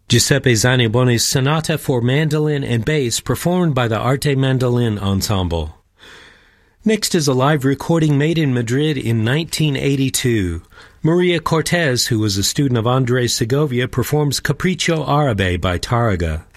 Giuseppe Zanibone's Sonata for Mandolin and Bass, performed by the Arte Mandolin Ensemble. Next is a live recording made in Madrid in 1982. Maria Cortez, who was a student of Andres Segovia, performs Capriccio Árabe by Tárrega.